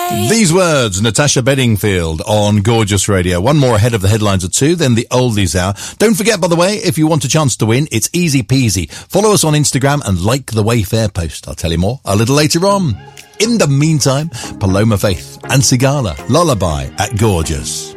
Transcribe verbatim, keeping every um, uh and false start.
way. These words, Natasha Bedingfield on Gorgeous Radio. One more ahead of the headlines at two, then the Oldies Hour. Don't forget, by the way, if you want a chance to win, it's easy peasy. Follow us on Instagram and like the Wayfair post. I'll tell you more a little later on. In the meantime, Paloma Faith and Sigala, Lullaby at Gorgeous.